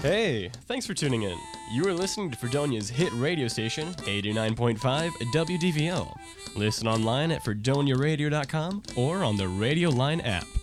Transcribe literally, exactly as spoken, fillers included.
Hey, thanks for tuning in. You are listening to Fredonia's hit radio station, eighty-nine point five W D V O. Listen online at fredonia radio dot com or on the Radio Line app.